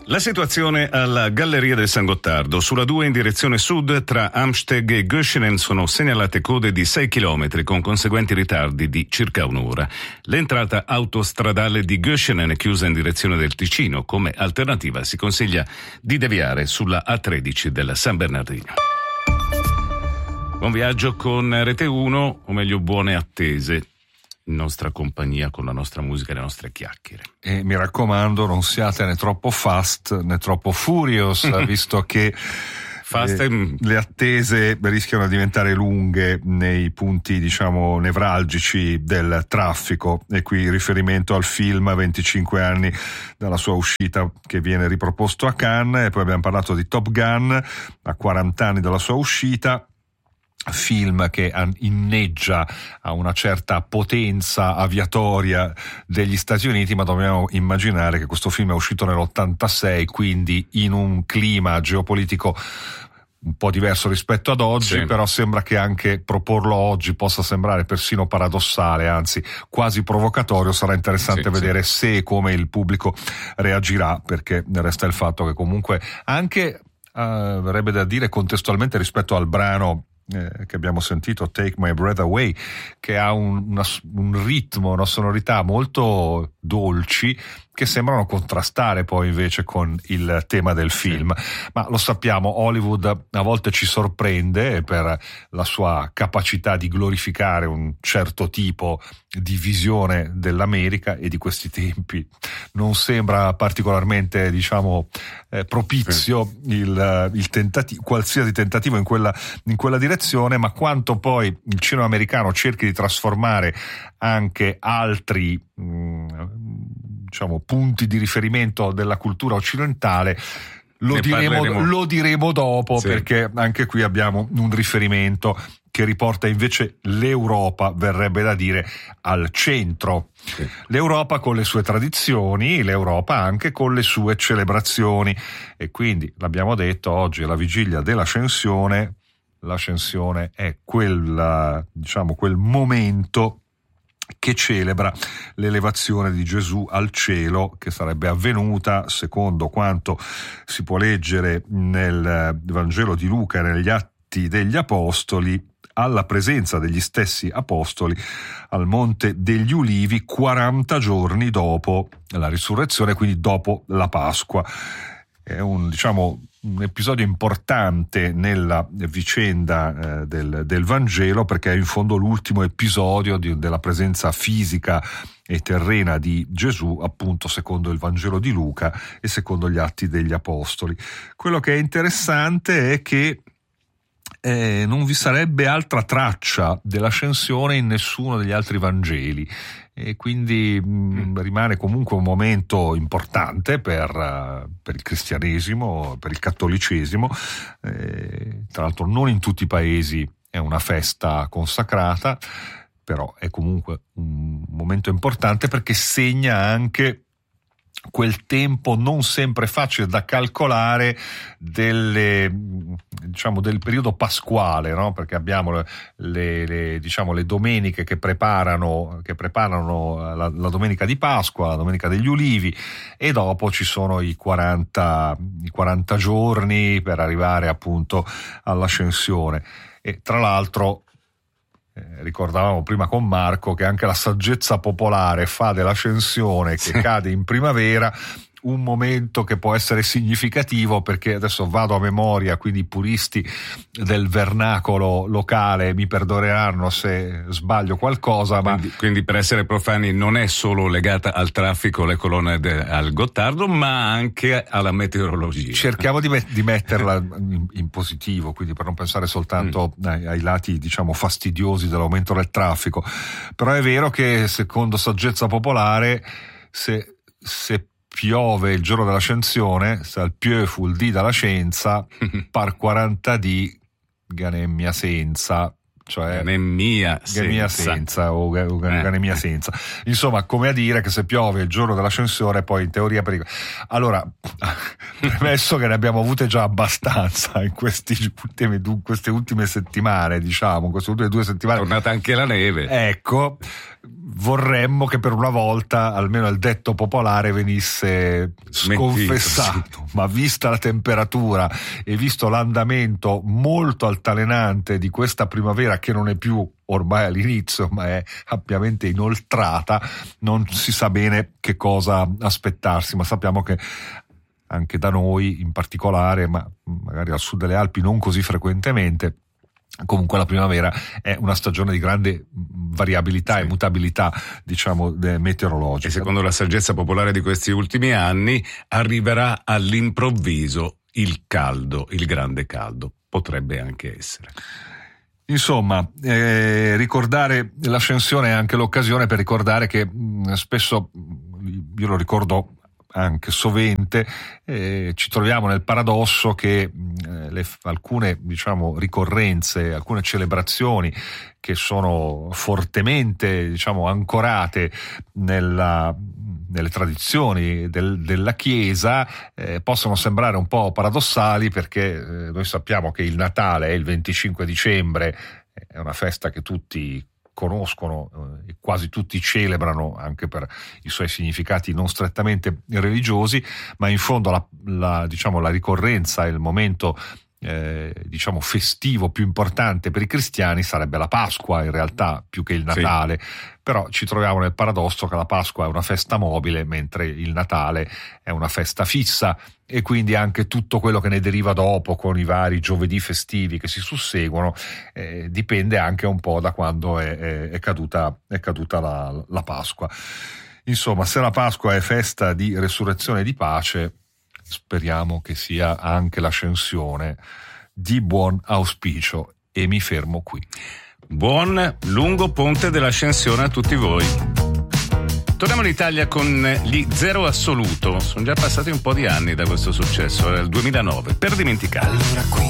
La situazione alla Galleria del San Gottardo. Sulla 2 in direzione sud tra Amsteg e Göschenen sono segnalate code di 6 km con conseguenti ritardi di circa un'ora. L'entrata autostradale di Göschenen è chiusa in direzione del Ticino. Come alternativa si consiglia di deviare sulla A13 del San Bernardino. Buon viaggio con Rete 1, o meglio buone attese. In nostra compagnia, con la nostra musica e le nostre chiacchiere. E mi raccomando, non siate né troppo fast né troppo furious, visto che le attese rischiano di diventare lunghe nei punti, diciamo, nevralgici del traffico. E qui riferimento al film 25 anni dalla sua uscita, che viene riproposto a Cannes, e poi abbiamo parlato di Top Gun a 40 anni dalla sua uscita. Film che inneggia a una certa potenza aviatoria degli Stati Uniti, ma dobbiamo immaginare che questo film è uscito nell'86, quindi in un clima geopolitico un po' diverso rispetto ad oggi, sì. Però sembra che anche proporlo oggi possa sembrare persino paradossale, anzi quasi provocatorio. Sarà interessante vedere se e come il pubblico reagirà, perché resta il fatto che comunque anche verrebbe da dire contestualmente rispetto al brano che abbiamo sentito, Take My Breath Away, che ha un ritmo, una sonorità molto dolci, che sembrano contrastare poi invece con il tema del film. Ma lo sappiamo, Hollywood a volte ci sorprende per la sua capacità di glorificare un certo tipo di visione dell'America, e di questi tempi non sembra particolarmente, diciamo, propizio il tentativo, qualsiasi tentativo in quella direzione. Ma quanto poi il cinema americano cerchi di trasformare anche altri diciamo punti di riferimento della cultura occidentale, lo diremo dopo, sì. Perché anche qui abbiamo un riferimento che riporta invece l'Europa, verrebbe da dire, al centro. Sì. L'Europa con le sue tradizioni, l'Europa anche con le sue celebrazioni, e quindi l'abbiamo detto, oggi è la vigilia dell'Ascensione. L'Ascensione è quel momento che celebra l'elevazione di Gesù al cielo, che sarebbe avvenuta, secondo quanto si può leggere nel Vangelo di Luca e negli Atti degli Apostoli, alla presenza degli stessi apostoli al Monte degli Ulivi 40 giorni dopo la risurrezione, quindi dopo la Pasqua. È un episodio importante nella vicenda del Vangelo, perché è in fondo l'ultimo episodio della presenza fisica e terrena di Gesù, appunto secondo il Vangelo di Luca e secondo gli Atti degli Apostoli. Quello che è interessante è che non vi sarebbe altra traccia dell'ascensione in nessuno degli altri Vangeli, e quindi rimane comunque un momento importante per il cristianesimo, per il cattolicesimo. Tra l'altro non in tutti i paesi è una festa consacrata, però è comunque un momento importante perché segna anche quel tempo non sempre facile da calcolare del periodo pasquale, no? Perché abbiamo le domeniche che preparano la domenica di Pasqua, la domenica degli Ulivi, e dopo ci sono i 40 giorni per arrivare appunto all'Ascensione. E tra l'altro ricordavamo prima con Marco che anche la saggezza popolare fa dell'Ascensione, che cade in primavera, un momento che può essere significativo, perché adesso vado a memoria, quindi i puristi del vernacolo locale mi perdoneranno se sbaglio qualcosa, quindi per essere profani non è solo legata al traffico, le colonne al Gottardo, ma anche alla meteorologia. Cerchiamo di metterla in positivo, quindi per non pensare soltanto ai lati, diciamo, fastidiosi dell'aumento del traffico. Però è vero che secondo saggezza popolare, se piove il giorno dell'Ascensione, al più fu il dì dalla scienza, par 40 di ganemia senza, cioè ganemia senza o ganemia senza. Insomma, come a dire che se piove il giorno dell'Ascensione, poi in teoria allora, premesso che ne abbiamo avute già abbastanza in queste ultime settimane, diciamo, in queste ultime 2 settimane. È tornata anche la neve. Ecco, vorremmo che per una volta almeno il detto popolare venisse sconfessato, sì. Ma vista la temperatura e visto l'andamento molto altalenante di questa primavera, che non è più ormai all'inizio ma è ampiamente inoltrata, non si sa bene che cosa aspettarsi, ma sappiamo che anche da noi in particolare, ma magari al sud delle Alpi non così frequentemente, comunque la primavera è una stagione di grande variabilità, sì, e mutabilità, diciamo, meteorologica. E secondo la saggezza popolare di questi ultimi anni arriverà all'improvviso il caldo, il grande caldo, potrebbe anche essere. Insomma, ricordare l'ascensione è anche l'occasione per ricordare che spesso, io lo ricordo anche sovente, ci troviamo nel paradosso che alcune, diciamo, ricorrenze, alcune celebrazioni che sono fortemente, diciamo, ancorate nelle tradizioni della Chiesa, possono sembrare un po' paradossali, perché noi sappiamo che il Natale è il 25 dicembre, è una festa che tutti conoscono e quasi tutti celebrano anche per i suoi significati non strettamente religiosi, ma in fondo la ricorrenza e il momento diciamo festivo più importante per i cristiani sarebbe la Pasqua, in realtà, più che il Natale. Sì. Però ci troviamo nel paradosso che la Pasqua è una festa mobile, mentre il Natale è una festa fissa, e quindi anche tutto quello che ne deriva dopo, con i vari giovedì festivi che si susseguono, dipende anche un po' da quando è caduta la Pasqua. Insomma, se la Pasqua è festa di resurrezione e di pace, speriamo che sia anche l'ascensione di buon auspicio, e mi fermo qui. Buon lungo ponte dell'ascensione a tutti voi. Torniamo in Italia con gli Zero Assoluto. Sono già passati un po' di anni da questo successo, era il 2009, per dimenticare. Allora qui